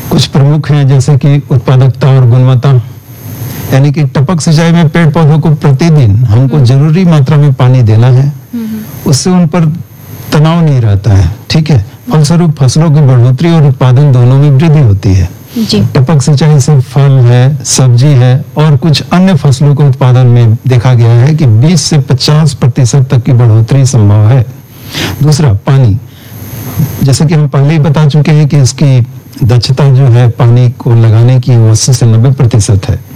कुछ प्रमुख हैं जैसे कि उत्पादकता और गुणवत्ता, यानी कि टपक सिंचाई में पेड़ पौधों को प्रतिदिन हमको जरूरी मात्रा में पानी देना है, उससे उन पर तनाव नहीं रहता है, ठीक है। फलस्वरूप फसलों की बढ़ोतरी और उत्पादन दोनों में वृद्धि होती है जी। टपक सिंचाई से फल है, सब्जी है और कुछ अन्य फसलों के उत्पादन में देखा गया है कि 20 से 50% तक की बढ़ोतरी संभव है। दूसरा, पानी, जैसे कि हम पहले ही बता चुके हैं कि इसकी दक्षता जो है पानी को लगाने की 80 से 90% है,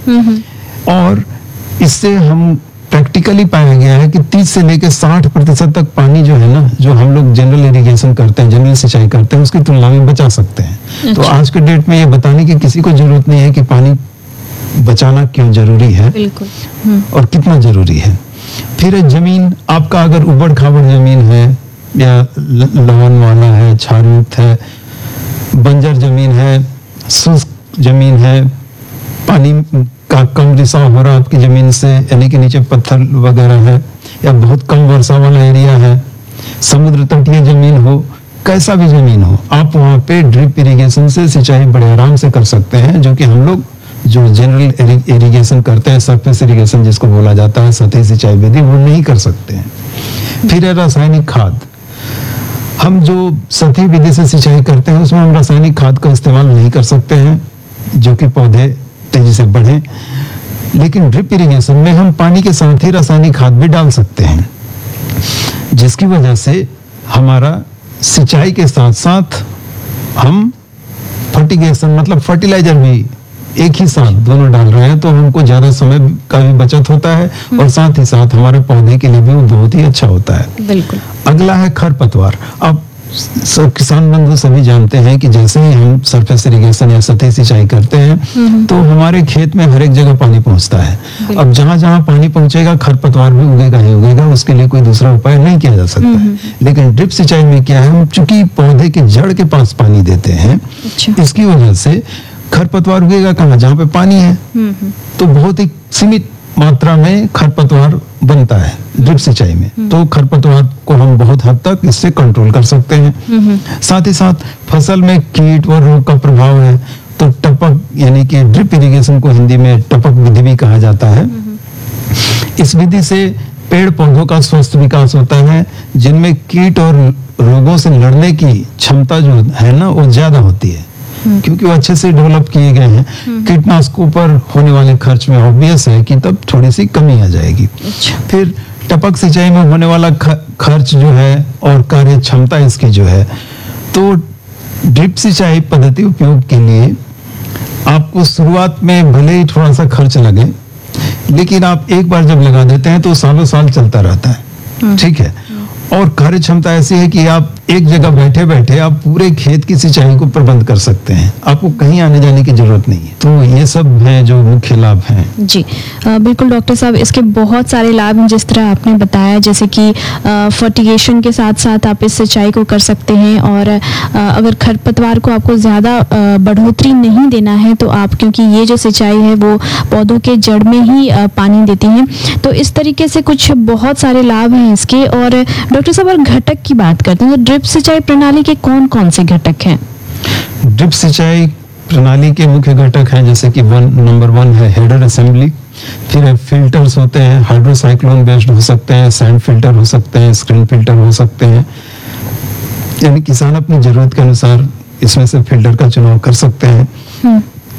और इससे हम प्रैक्टिकली पाया गया है कि 30 से लेकर 60% तक पानी जो है ना, जो हम लोग जनरल इरिगेशन करते हैं, जनरल सिंचाई करते हैं, उसकी तुलना में बचा सकते हैं। तो आज के डेट में ये बताने की किसी को जरूरत नहीं है कि पानी बचाना क्यों जरूरी है, बिल्कुल, और कितना जरूरी है। फिर जमीन, आपका अगर उबड़ खाबड़ जमीन है या लवण वाला है, क्षारयुक्त है, बंजर जमीन है, शुष्क जमीन है, पानी का कम रिसाव हो रहा है आपकी जमीन से, यानी कि नीचे पत्थर वगैरह है, या बहुत कम वर्षा वाला एरिया है, समुद्र तटीय जमीन हो, कैसा भी जमीन हो, आप वहाँ पे ड्रिप इरिगेशन से सिंचाई बड़े आराम से कर सकते हैं, जो कि हम लोग जो जनरल इरिगेशन करते हैं, सरफेस इरिगेशन जिसको बोला जाता है, सतही सिंचाई विधि, वो नहीं कर सकते हैं। फिर है रासायनिक खाद। हम जो सतही विधि से सिंचाई करते हैं उसमें हम रासायनिक खाद का इस्तेमाल नहीं कर सकते हैं, जो कि पौधे तेजी से बढ़े। लेकिन ड्रिप इरिगेशन में हम पानी के साथ ही रासायनिक खाद भी डाल सकते हैं, जिसकी वजह से हमारा सिंचाई के साथ साथ हम फर्टिगेशन मतलब फर्टिलाइजर भी एक ही साथ दोनों डाल रहे हैं, तो हमको ज्यादा समय का भी बचत होता है और साथ ही साथ हमारे पौधे के लिए भी वो बहुत ही अच्छा होता है। बिल्कुल। अगला है खरपतवार। अब सब किसान बंधु सभी जानते हैं कि जैसे ही हम सरफेस इरिगेशन या सतही सिंचाई करते हैं तो हमारे खेत में हर एक जगह पानी पहुंचता है। अब जहां जहां पानी पहुंचेगा खरपतवार भी उगेगा ही उगेगा, उसके लिए कोई दूसरा उपाय नहीं किया जा सकता है। लेकिन ड्रिप सिंचाई में क्या है, हम चूंकि पौधे के जड़ के पास पानी देते हैं, इसकी वजह से खरपतवार उगेगा कहाँ, जहाँ पे पानी है, तो बहुत ही सीमित मात्रा में खरपतवार बनता है ड्रिप सिंचाई में। तो खरपतवार को हम बहुत हद तक इससे कंट्रोल कर सकते हैं। साथ ही साथ फसल में कीट और रोग का प्रभाव है, तो टपक यानी कि ड्रिप इरिगेशन को हिंदी में टपक विधि भी कहा जाता है। इस विधि से पेड़ पौधों का स्वस्थ विकास होता है, जिनमें कीट और रोगों से लड़ने की क्षमता जो है ना वो ज्यादा होती है, क्योंकि वो अच्छे से डेवलप किए गए हैं। कीटनाशकों पर होने वाले खर्च में ऑब्वियस है कि तब थोड़ी सी कमी आ जाएगी। फिर टपक सिंचाई में होने वाला खर्च जो है और कार्य क्षमता इसकी जो है, तो ड्रिप सिंचाई पद्धति उपयोग के लिए आपको शुरुआत में भले ही थोड़ा सा खर्च लगे, लेकिन आप एक बार जब लगा देते हैं तो सालों साल चलता रहता है, ठीक है। और कार्य क्षमता ऐसी है कि आप एक जगह बैठे बैठे आप पूरे खेत की सिंचाई को प्रबंध कर सकते हैं, आपको कहीं आने जाने की जरूरत नहीं है। तो ये सब हैं जो मुख्य लाभ हैं। जी बिल्कुल डॉक्टर साहब, इसके बहुत सारे लाभ हैं जिस तरह आपने बताया, जैसे कि फर्टिगेशन के साथ साथ आप इस सिंचाई को कर सकते हैं, और अगर खरपतवार को आपको ज़्यादा बढ़ोतरी नहीं देना है तो आप, क्योंकि ये जो सिंचाई है वो पौधों के जड़ में ही पानी देती है, तो इस तरीके से कुछ बहुत सारे लाभ हैं इसके। और डॉक्टर साहब, अगर घटक की बात करते हैं तो ड्रिप सिंचाई प्रणाली के कौन कौन से घटक हैं? ड्रिप सिंचाई प्रणाली के मुख्य घटक हैं, जैसे कि नंबर 1 है हेडर असेंबली, फिर फिल्टर्स होते हैं, हाइड्रोसाइक्लोन बेस्ड हो सकते हैं, सैंड फिल्टर हो सकते हैं, स्क्रीन फिल्टर हो सकते हैं, यानी किसान अपनी जरूरत के अनुसार इसमें से फिल्टर का चुनाव कर सकते हैं।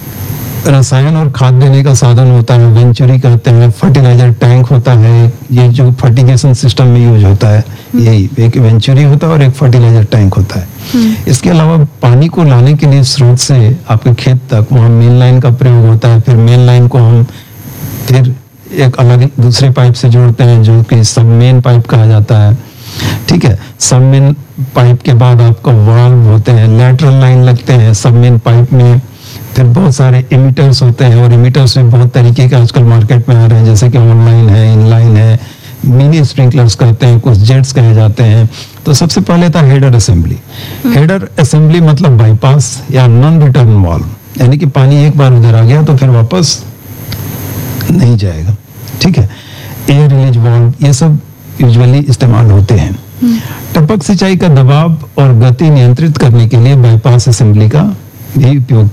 रसायन और खाद देने का साधन होता है, वेंचुरी कहते हैं, फर्टिलाइजर टैंक होता है, ये जो फर्टिगेशन सिस्टम में यूज होता है, यही एक वेंचुरी होता है और एक फर्टिलाइजर टैंक होता है। इसके अलावा पानी को लाने के लिए स्रोत से आपके खेत तक वहाँ मेन लाइन का प्रयोग होता है। फिर मेन लाइन को हम फिर एक अलग दूसरे पाइप से जोड़ते हैं, जो कि सब मेन पाइप कहा जाता है, ठीक है। सब मेन पाइप के बाद आपका वाल्व होते हैं, लैटरल लाइन लगते हैं सब मेन पाइप में। फिर बहुत सारे इमिटर्स होते हैं, और इमिटर्स में बहुत तरीके के आजकल मार्केट में आ रहे हैं, जैसे कि ऑनलाइन है, इनलाइन है, मिनी स्प्रिंकलर्स कहते हैं, कुछ जेट्स कहे जाते हैं। तो सबसे पहले था हेडर असेंबली। हेडर असेंबली मतलब बाईपास या नॉन रिटर्न वाल्व, यानी कि पानी एक बार उधर आ गया तो फिर वापस नहीं जाएगा, ठीक है। एयर रिलीज वाल्व, ये सब यूजुअली इस्तेमाल होते हैं। टपक सिंचाई का दबाव और गति नियंत्रित करने के लिए बाईपास असेंबली का भी उपयोग